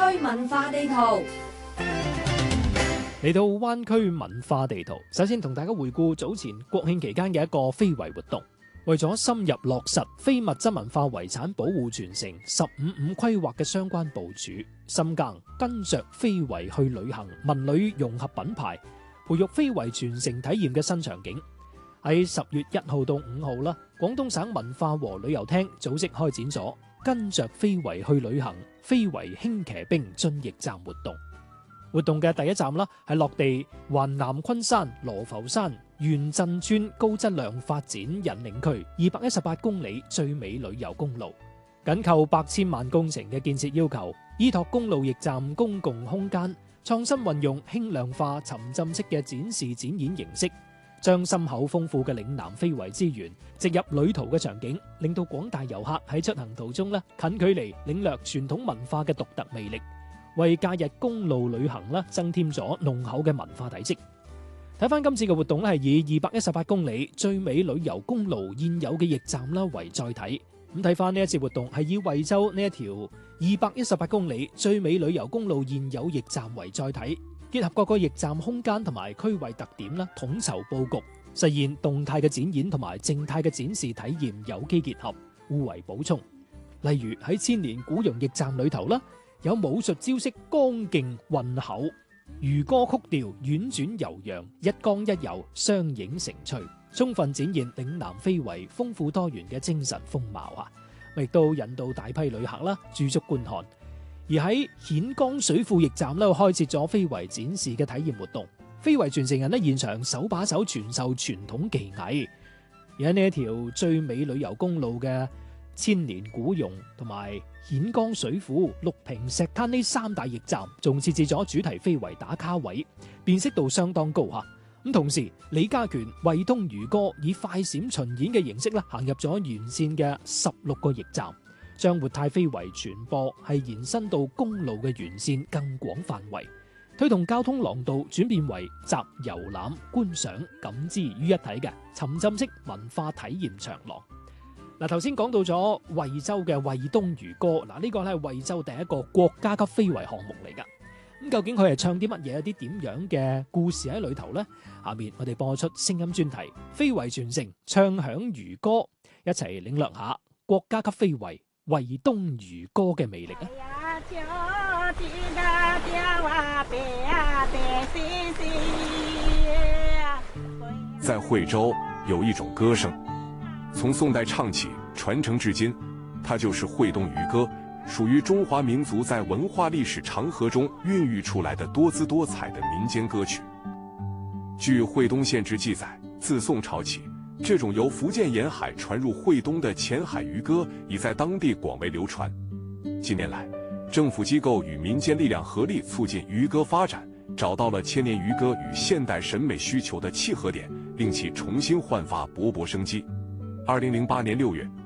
區文化地圖。 嚟到灣區文化地圖，首先同大家回顧早前國慶期間嘅一個非遺活動。為咗深入落實非物質文化遺產保護傳承15/5規劃嘅相關部署，深耕跟着非遺去旅行文旅融合品牌，培育非遺傳承體驗嘅新場景。喺10月1號到5號啦，廣東省文化和旅遊廳組織開展咗跟着非遺去旅行非遺輕騎兵遵義站活動。活動嘅第一站啦，係落地環南昆山、羅浮山、縣鎮村高質量發展引領區218公里最美旅遊公路，緊扣8千萬工程嘅建設要求，依託公路驛站公共空間，創新運用輕量化沉浸式嘅展示展演形式，將深厚豐富嘅嶺南非遺資源植入旅途嘅場景，令到廣大遊客喺出行途中咧近距離領略傳統文化嘅獨特魅力，為假日公路旅行啦增添咗濃厚嘅文化底色。睇翻今次嘅活動咧，係以218公里最美旅遊公路現有嘅驛站啦為載體。咁睇翻呢一次活動係以惠州呢一條218公里最美旅遊公路現有驛站為載體，結合各個驛站空間同埋區位特點啦，統籌佈局，實現動態嘅展演同埋靜態嘅展示體驗有機結合，互為補充。例如喺千年古榕驛站裏頭啦，有武術招式剛勁渾厚，漁歌曲調婉轉悠揚，一剛一柔相映成趣，充分展現嶺南非遺豐富多元嘅精神風貌啊！亦都引導大批旅客啦駐足觀看。而喺顯江水庫驛站咧，開設咗非遺展示嘅體驗活動，非遺傳承人咧現場手把手傳授傳統技藝。而喺呢一條最美旅遊公路嘅千年古榕同埋顯江水庫、六平石灘呢3大驛站，仲設置咗主題非遺打卡位，辨識度相當高吓。咁同時，李家權、惠東漁歌以快閃巡演嘅形式咧，行入咗沿線嘅16個驛站，將活態非遺傳播係延伸到公路嘅沿線更廣範圍，推動交通廊道轉變為集遊覽、觀賞、感知於一體嘅沉浸式文化體驗長廊。嗱，頭先講到咗惠州嘅惠東漁歌，嗱呢個咧係惠州第一個國家級非遺項目嚟噶。咁究竟佢係唱啲乜嘢，有啲點樣嘅故事喺裏頭呢？下面我哋播出聲音專題《非遺傳承唱響漁歌》，一齊領略下國家級非遺惠東漁歌嘅魅力啊！ 在惠州有一種歌聲，從宋代唱起，傳承至今，它就是惠東漁歌，屬於中華民族在文化歷史長河中孕育出來的多姿多彩的民間歌曲。據惠東縣志記載，自宋朝起，這種由福建沿海傳入惠東的前海漁歌已在當地廣為流傳。近年來，政府機構與民間力量合力促進漁歌發展，找到了千年漁歌與現代審美需求的契合點，令其重新煥發勃勃生機。2008年6月，